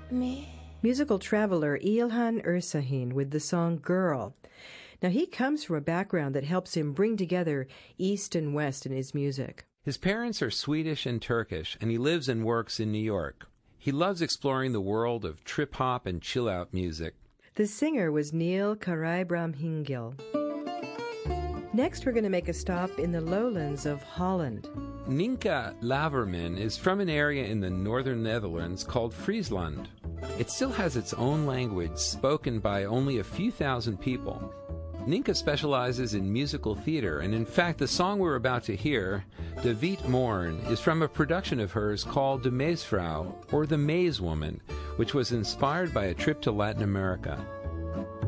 Musical traveler Ilhan Ersahin with the song Girl. Now, he comes from a background that helps him bring together East and West in his music. His parents are Swedish and Turkish, and he lives and works in New York. He loves exploring the world of trip-hop and chill-out music. The singer was Neil Karaibrahimgil. Next, we're going to make a stop in the lowlands of Holland. Ninka Laverman is from an area in the northern Netherlands called Friesland. It still has its own language spoken by only a few thousand people. Ninka specializes in musical theater, and in fact the song we're about to hear, De Wiet Morn, is from a production of hers called De Maisvrouw, or The Maze Woman, which was inspired by a trip to Latin America.